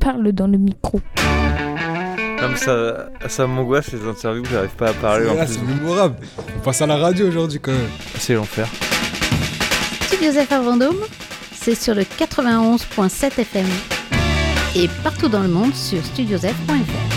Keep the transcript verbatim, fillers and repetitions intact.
parle dans le micro. Non mais ça, ça m'angoisse les interviews, j'arrive pas à parler. C'est, là, c'est mémorable. On passe à la radio aujourd'hui quand même. C'est l'enfer. Studio F R Vendôme, c'est sur le quatre-vingt-onze virgule sept F M et partout dans le monde sur studiosf point f r.